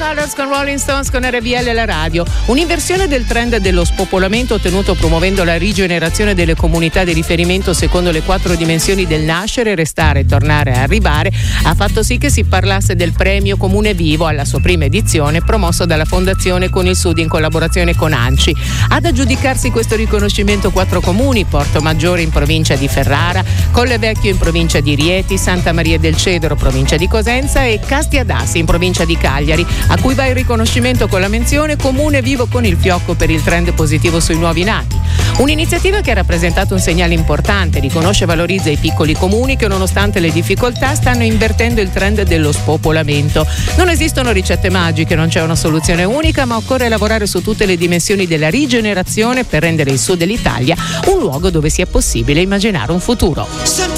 Brothers con Rolling Stones con RBL la radio. Un'inversione del trend dello spopolamento ottenuto promuovendo la rigenerazione delle comunità di riferimento secondo le 4 dimensioni del nascere, restare, tornare e arrivare ha fatto sì che si parlasse del premio Comune Vivo alla sua prima edizione, promosso dalla Fondazione Con il Sud in collaborazione con ANCI. Ad aggiudicarsi questo riconoscimento 4 comuni: Porto Maggiore in provincia di Ferrara, Colle Vecchio in provincia di Rieti, Santa Maria del Cedro provincia di Cosenza e Castia d'Assi in provincia di Cagliari, a cui va il riconoscimento con la menzione Comune Vivo con il fiocco per il trend positivo sui nuovi nati. Un'iniziativa che ha rappresentato un segnale importante, riconosce e valorizza i piccoli comuni che nonostante le difficoltà stanno invertendo il trend dello spopolamento. Non esistono ricette magiche, non c'è una soluzione unica, ma occorre lavorare su tutte le dimensioni della rigenerazione per rendere il sud dell'Italia un luogo dove sia possibile immaginare un futuro.